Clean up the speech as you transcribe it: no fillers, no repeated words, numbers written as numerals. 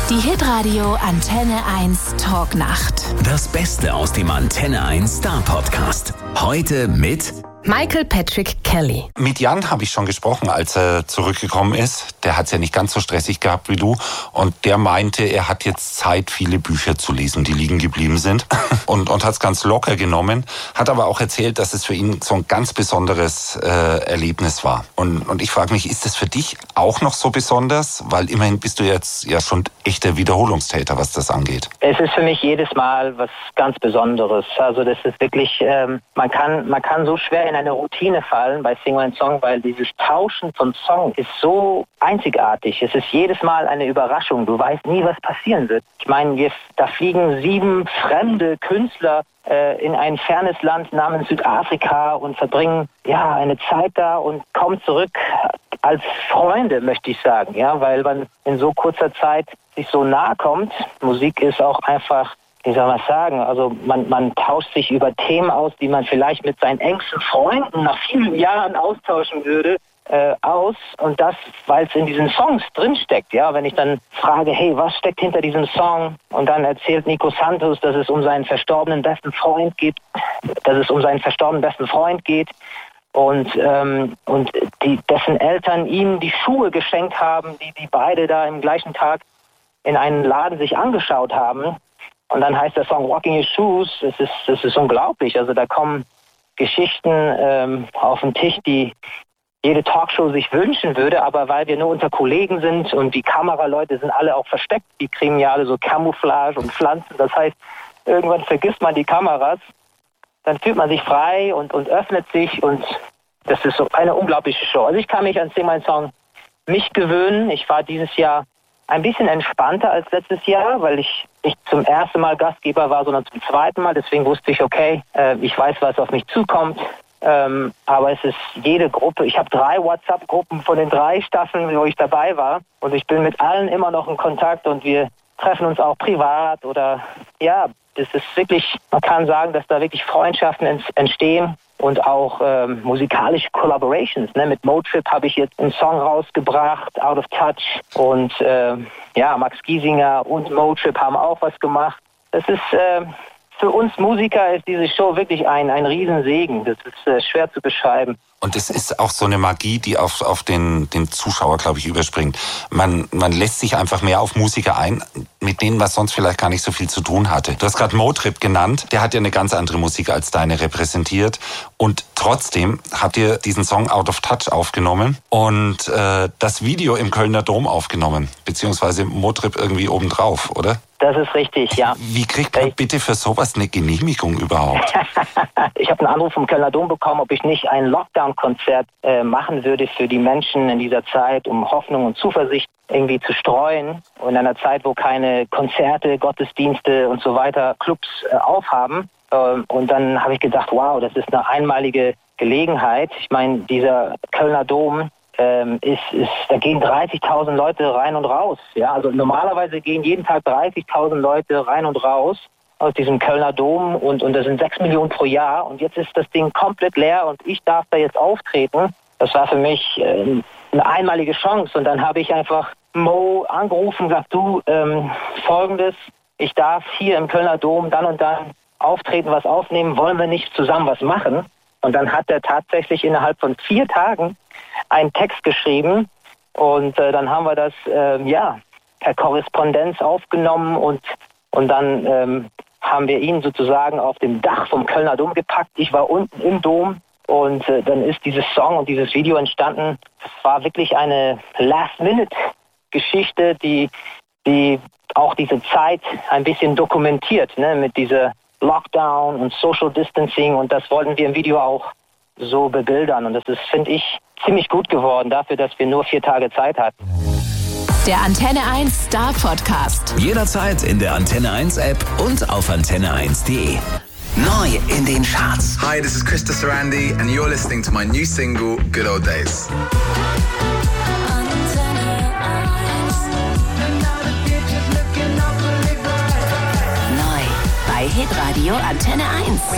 Die Hitradio Antenne 1 Talknacht. Das Beste aus dem Antenne 1 Star Podcast. Heute mit Michael Patrick Kelly. Mit Jan habe ich schon gesprochen, als er zurückgekommen ist. Der hat es ja nicht ganz so stressig gehabt wie du. Und der meinte, er hat jetzt Zeit, viele Bücher zu lesen, die liegen geblieben sind. Und hat es ganz locker genommen. Hat aber auch erzählt, dass es für ihn so ein ganz besonderes Erlebnis war. Und ich frage mich, ist das für dich auch noch so besonders? Weil immerhin bist du jetzt ja schon echter Wiederholungstäter, was das angeht. Es ist für mich jedes Mal was ganz Besonderes. Also das ist wirklich, man kann so schwer in eine Routine fallen bei Sing My Song, weil dieses Tauschen von Song ist so einzigartig. Es ist jedes Mal eine Überraschung. Du weißt nie, was passieren wird. Ich meine, da fliegen 7 fremde Künstler in ein fernes Land namens Südafrika und verbringen eine Zeit da und kommen zurück als Freunde, möchte ich sagen, weil man in so kurzer Zeit sich so nahe kommt. Musik ist auch einfach, wie soll man sagen, also man tauscht sich über Themen aus, die man vielleicht mit seinen engsten Freunden nach vielen Jahren austauschen würde, aus, und das, weil es in diesen Songs drinsteckt. Wenn ich dann frage, hey, was steckt hinter diesem Song? Und dann erzählt Nico Santos, dass es um seinen verstorbenen besten Freund geht, und dessen Eltern ihm die Schuhe geschenkt haben, die beide da im gleichen Tag in einen Laden sich angeschaut haben. Und dann heißt der Song Walking Your Shoes. Das ist unglaublich. Also da kommen Geschichten auf den Tisch, die jede Talkshow sich wünschen würde, aber weil wir nur unter Kollegen sind und die Kameraleute sind alle auch versteckt, die kriegen ja alle so Camouflage und Pflanzen. Das heißt, irgendwann vergisst man die Kameras, dann fühlt man sich frei und öffnet sich, und das ist so eine unglaubliche Show. Also ich kann mich an Sing My Song nicht gewöhnen. Ich war dieses Jahr ein bisschen entspannter als letztes Jahr, weil ich nicht zum ersten Mal Gastgeber war, sondern zum zweiten Mal. Deswegen wusste ich, okay, ich weiß, was auf mich zukommt. Aber es ist jede Gruppe. Ich habe 3 WhatsApp-Gruppen von den 3 Staffeln, wo ich dabei war. Und ich bin mit allen immer noch in Kontakt, und wir treffen uns auch privat. Oder das ist wirklich, man kann sagen, dass da wirklich Freundschaften entstehen. Und auch musikalische Collaborations. Mit Motrip habe ich jetzt einen Song rausgebracht, Out of Touch. Und Max Giesinger und Motrip haben auch was gemacht. Das ist für uns Musiker ist diese Show wirklich ein Riesensegen. Das ist schwer zu beschreiben. Und es ist auch so eine Magie, die auf den Zuschauer, glaube ich, überspringt. Man lässt sich einfach mehr auf Musiker ein, mit denen was sonst vielleicht gar nicht so viel zu tun hatte. Du hast gerade Motrip genannt. Der hat ja eine ganz andere Musik als deine repräsentiert. Und trotzdem habt ihr diesen Song Out of Touch aufgenommen und das Video im Kölner Dom aufgenommen. Beziehungsweise Motrip irgendwie obendrauf, oder? Das ist richtig, ja. Wie kriegt man bitte für sowas eine Genehmigung überhaupt? Ich habe einen Anruf vom Kölner Dom bekommen, ob ich nicht ein Lockdown-Konzert machen würde für die Menschen in dieser Zeit, um Hoffnung und Zuversicht irgendwie zu streuen. Und in einer Zeit, wo keine Konzerte, Gottesdienste und so weiter, Clubs aufhaben. Und dann habe ich gedacht, wow, das ist eine einmalige Gelegenheit. Ich meine, dieser Kölner Dom, da gehen 30.000 Leute rein und raus. Also normalerweise gehen jeden Tag 30.000 Leute rein und raus aus diesem Kölner Dom, und das sind 6 Millionen pro Jahr, und jetzt ist das Ding komplett leer und ich darf da jetzt auftreten. Das war für mich eine einmalige Chance, und dann habe ich einfach Mo angerufen und gesagt, du, Folgendes, ich darf hier im Kölner Dom dann und dann auftreten, was aufnehmen, wollen wir nicht zusammen was machen? Und dann hat er tatsächlich innerhalb von 4 Tagen einen Text geschrieben, und dann haben wir das per Korrespondenz aufgenommen, und dann haben wir ihn sozusagen auf dem Dach vom Kölner Dom gepackt. Ich war unten im Dom, und dann ist dieses Song und dieses Video entstanden. Es war wirklich eine Last-Minute-Geschichte, die auch diese Zeit ein bisschen dokumentiert, mit dieser Lockdown und Social Distancing, und das wollten wir im Video auch so bebildern, und das ist, finde ich, ziemlich gut geworden dafür, dass wir nur 4 Tage Zeit hatten. Der Antenne 1 Star Podcast. Jederzeit in der Antenne 1 App und auf antenne1.de. Neu in den Charts. Hi, this is Krista Sarandi and you're listening to my new single, Good Old Days. Neu bei Hitradio Antenne 1.